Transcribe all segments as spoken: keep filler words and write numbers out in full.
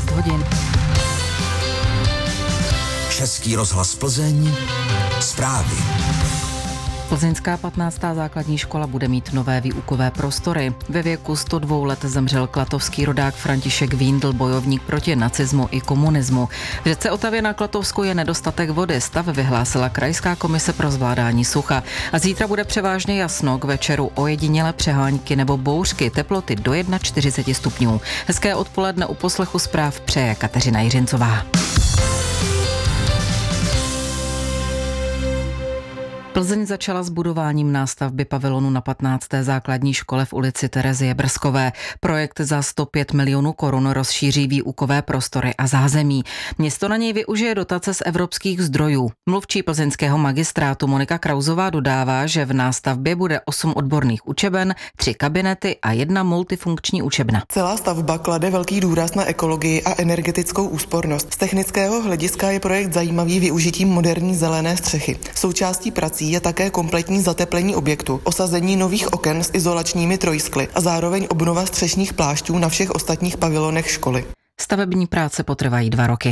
šest hodin. Český rozhlas Plzeň, zprávy. Plzeňská patnáctá základní škola bude mít nové výukové prostory. Ve věku sto dvou let zemřel klatovský rodák František Víndl, bojovník proti nacismu i komunismu. V řece Otavě na Klatovsku je nedostatek vody. Stav vyhlásila Krajská komise pro zvládání sucha. A zítra bude převážně jasno, k večeru ojedinělé přehánky nebo bouřky, teploty do čtyřicet jedna stupňů. Hezké odpoledne, u poslechu zpráv přeje Kateřina Jiřincová. Plzeň začala s budováním nástavby pavilonu na patnácté základní škole v ulici Terezie Brskové. Projekt za sto pět milionů korun rozšíří výukové prostory a zázemí. Město na něj využije dotace z evropských zdrojů. Mluvčí plzeňského magistrátu Monika Krauzová dodává, že v nástavbě bude osm odborných učeben, tři kabinety a jedna multifunkční učebna. Celá stavba klade velký důraz na ekologii a energetickou úspornost. Z technického hlediska je projekt zajímavý využitím moderní zelené střechy. Součástí prací je také kompletní zateplení objektu, osazení nových oken s izolačními trojskly a zároveň obnova střešních plášťů na všech ostatních pavilonech školy. Stavební práce potrvají dva roky.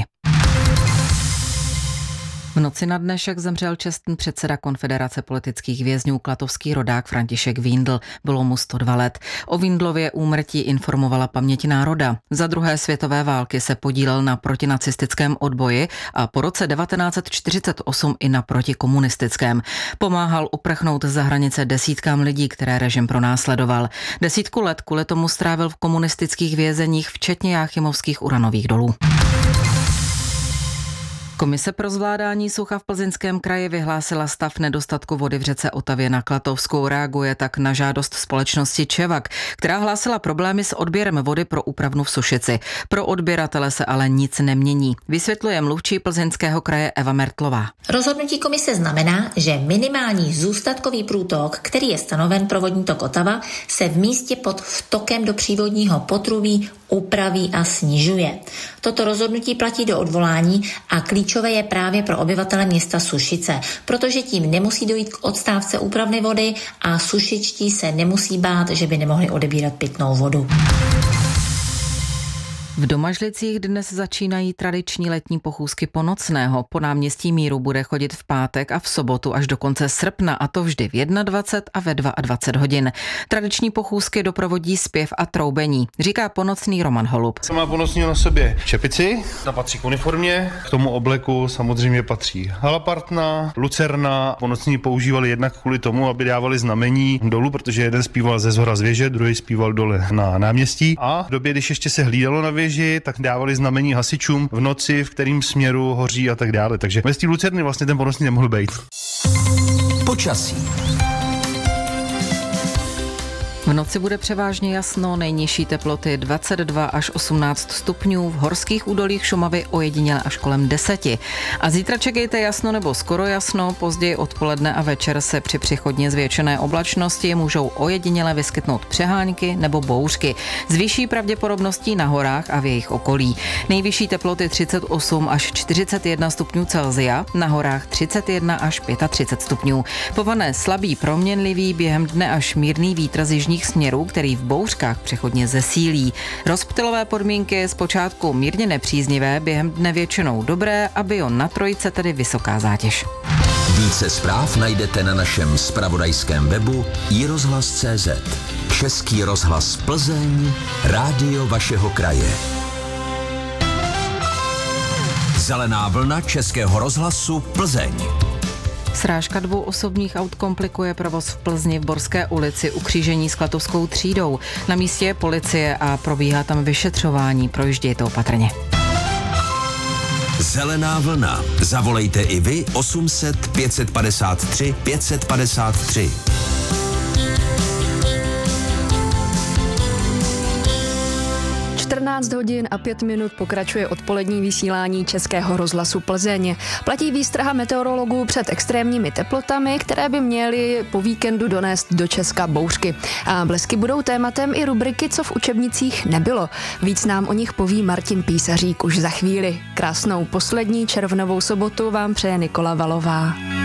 V noci na dnešek zemřel čestný předseda Konfederace politických vězňů klatovský rodák František Víndl. Bylo mu sto dva let. O Víndlově úmrtí informovala Paměť národa. Za druhé světové války se podílel na protinacistickém odboji a po roce devatenáct set čtyřicet osm i na protikomunistickém. Pomáhal uprchnout za hranice desítkám lidí, které režim pronásledoval. Desítku let kvůli tomu strávil v komunistických vězeních, včetně jáchymovských uranových dolů. Komise pro zvládání sucha v Plzeňském kraji vyhlásila stav nedostatku vody v řece Otavě na Klatovsku. Reaguje tak na žádost společnosti Čevak, která hlásila problémy s odběrem vody pro úpravnu v Sušici. Pro odběratele se ale nic nemění. Vysvětluje mluvčí Plzeňského kraje Eva Mertlová. Rozhodnutí komise znamená, že minimální zůstatkový průtok, který je stanoven pro vodní tok Otava, se v místě pod vtokem do přívodního potrubí upraví a snižuje. Toto rozhodnutí platí do odvolání a klíčové je právě pro obyvatele města Sušice, protože tím nemusí dojít k odstávce úpravny vody a sušičtí se nemusí bát, že by nemohli odebírat pitnou vodu. V Domažlicích dnes začínají tradiční letní pochůzky Ponocného. Po náměstí Míru bude chodit v pátek a v sobotu až do konce srpna, a to vždy v dvacet jedna a ve dvacet dva hodin. Tradiční pochůzky doprovodí zpěv a troubení, říká Ponocný Roman Holub. Má Ponocný na sobě čepici, ta patří k uniformě, k tomu obleku samozřejmě patří halapartna, lucerna. Ponocní používali jednak kvůli tomu, aby dávali znamení dolů, protože jeden zpíval ze zhora z věže, druhý zpíval dole na náměstí, a v době, když ještě se hlídalo na věži, tak dávali znamení hasičům v noci, v kterým směru hoří a tak dále. Takže bez té lucerny vlastně ten Ponocný nemohl být. Počasí. V noci bude převážně jasno, nejnižší teploty dvacet dva až osmnáct stupňů, v horských údolích Šumavy ojediněle až kolem deseti. A zítra čekejte jasno nebo skoro jasno, později odpoledne a večer se při přechodně zvětšené oblačnosti můžou ojediněle vyskytnout přehánky nebo bouřky. S vyšší pravděpodobností na horách a v jejich okolí. Nejvyšší teploty třicet osm až čtyřicet jedna stupňů Celsia, na horách třicet jedna až třicet pět stupňů. Pované slabý proměnlivý, během dne až mírný vítr z jižních směrů, který v bouřkách přechodně zesílí. Rozptylové podmínky zpočátku mírně nepříznivé, během dne většinou dobré a bion na trojce tedy vysoká zátěž. Více zpráv najdete na našem zpravodajském webu i rozhlas tečka cé zet. Český rozhlas Plzeň, rádio vašeho kraje. Zelená vlna Českého rozhlasu Plzeň. Srážka dvou osobních aut komplikuje provoz v Plzni v Borské ulici u křížení s Klatovskou třídou. Na místě je policie a probíhá tam vyšetřování. Projíždějte opatrně. Zelená vlna. Zavolejte i vy osm set pět padesát tři pět padesát tři. čtrnáct hodin a pět minut pokračuje odpolední vysílání Českého rozhlasu Plzeň. Platí výstraha meteorologů před extrémními teplotami, které by měly po víkendu donést do Česka bouřky. A blesky budou tématem i rubriky Co v učebnicích nebylo. Víc nám o nich poví Martin Písařík už za chvíli. Krásnou poslední červnovou sobotu vám přeje Nikola Valová.